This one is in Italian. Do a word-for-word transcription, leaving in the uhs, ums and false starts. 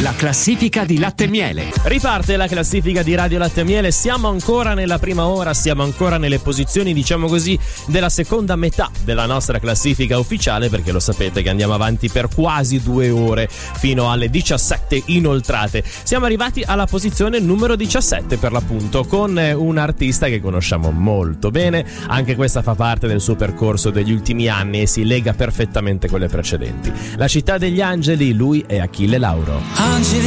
La classifica di Latte e Miele. Riparte la classifica di Radio Latte e Miele, siamo ancora nella prima ora, siamo ancora nelle posizioni, diciamo così, della seconda metà della nostra classifica ufficiale, perché lo sapete che andiamo avanti per quasi due ore fino alle diciassette inoltrate. Siamo arrivati alla posizione numero diciassette per l'appunto, con un artista che conosciamo molto bene, anche questa fa parte del suo percorso degli ultimi anni e si lega perfettamente con le precedenti. La città degli angeli, lui è Achille Lauro. Angeli